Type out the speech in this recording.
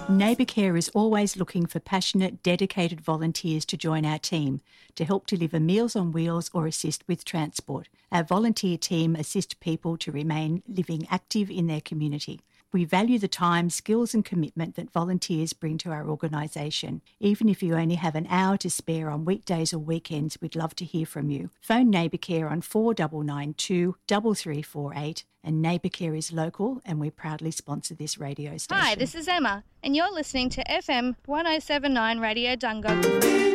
Neighbour Care is always looking for passionate, dedicated volunteers to join our team to help deliver Meals on Wheels or assist with transport. Our volunteer team assist people to remain living active in their community. We value the time, skills and commitment that volunteers bring to our organisation. Even if you only have an hour to spare on weekdays or weekends, we'd love to hear from you. Phone Neighbour Care on 4992 3348, and Neighbour Care is local and we proudly sponsor this radio station. Hi, this is Emma and you're listening to FM 1079 Radio Dungog.